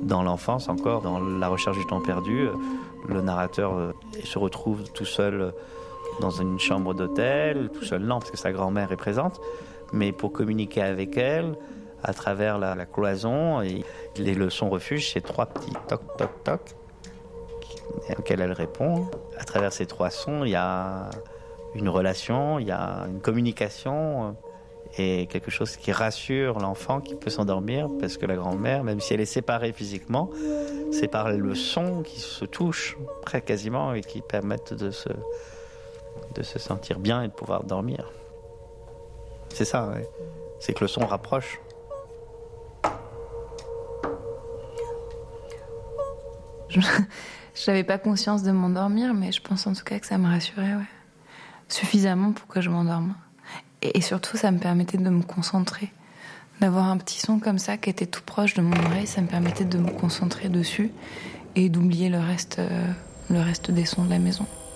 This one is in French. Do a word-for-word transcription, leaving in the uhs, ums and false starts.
Dans l'enfance encore, dans La recherche du temps perdu, le narrateur se retrouve tout seul dans une chambre d'hôtel, tout seul non parce que sa grand-mère est présente, mais pour communiquer avec elle à travers la, la cloison, et les leçons refuge, c'est trois petits toc toc toc auxquels elle répond. À travers ces trois sons, il y a une relation, il y a une communication et quelque chose qui rassure l'enfant qui peut s'endormir parce que la grand-mère, même si elle est séparée physiquement, c'est par le son qui se touche très quasiment et qui permettent de se, de se sentir bien et de pouvoir dormir. C'est ça, ouais. C'est que le son rapproche. Je n'avais pas conscience de m'endormir, mais je pense en tout cas que ça me rassurait, ouais. Suffisamment pour que je m'endorme. Et, et surtout, ça me permettait de me concentrer. D'avoir un petit son comme ça qui était tout proche de mon oreille, ça me permettait de me concentrer dessus et d'oublier le reste, euh, le reste des sons de la maison.